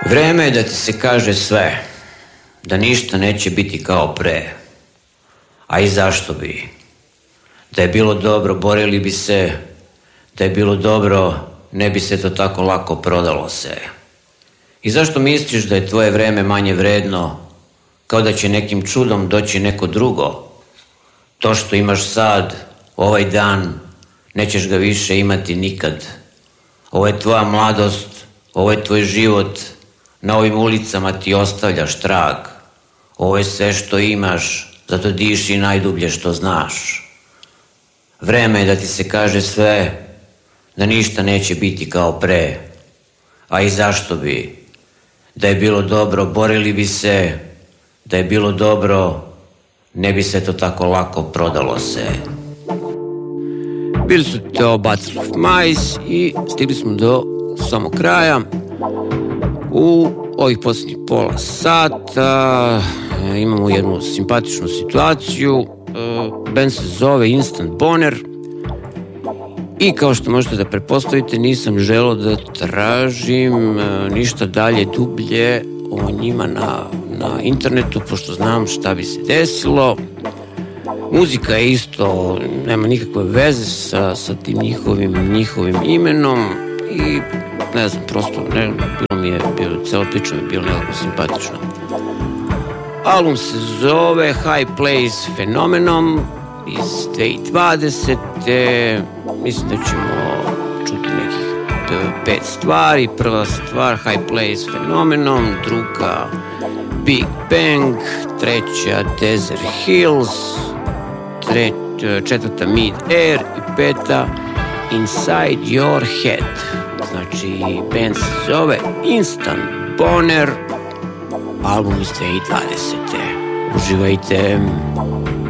Vreme je da ti se kaže sve, da ništa neće biti kao pre. A i zašto bi? Da je bilo dobro, borili bi se. Da je bilo dobro, ne bi se to tako lako prodalo se. I zašto misliš da je tvoje vreme manje vredno, kao da će nekim čudom doći neko drugo? To što imaš sad, ovaj dan, nećeš ga više imati nikad. Ovo je tvoja mladost, ovo je tvoj život, na ovim ulicama ti ostavljaš trag. Ovo je sve što imaš, zato diši najdublje što znaš. Vreme je da ti se kaže sve, da ništa neće biti kao pre. A i zašto bi? Da je bilo dobro, borili bi se. Da je bilo dobro, ne bi se to tako lako prodalo se. Bili su to Butler of Mice i stigli smo do samog kraja. U ovih posljednjih pola sata imamo jednu simpatičnu situaciju. Band se zove Instant Boner i kao što možete da pretpostavite, nisam želeo da tražim ništa dalje dublje o njima na internetu, pošto znam šta bi se desilo. Muzika je isto, nema nikakve veze sa tim njihovim imenom i ne znam, prosto cela priča mi je bilo nekako simpatično. Album se zove High Place Phenomenon iz 2020. Mislim da ćemo čuti nekih 5 stvari. Prva stvar High Place Phenomenon, druga Big Bang, treća Desert Hills, četvrta Mid Air i peta Inside Your Head. Znači, band se zove Instant Boner, album iz 2020. Uživajte.